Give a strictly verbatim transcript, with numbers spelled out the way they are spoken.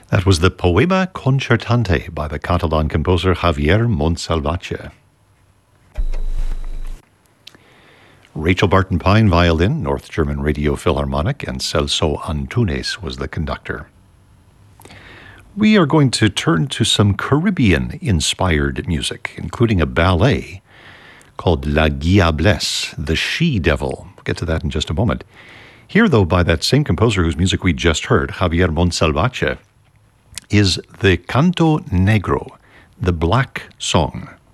That was the Poema Concertante by the Catalan composer Javier Montsalvatge. Rachel Barton Pine violin, North German Radio Philharmonic, and Celso Antunes was the conductor. We are going to turn to some Caribbean-inspired music, including a ballet called La Diablesse, the She-Devil. We'll get to that in just a moment. Here, though, by that same composer whose music we just heard, Javier Montsalvatge, is the Canto Negro, the Black Song.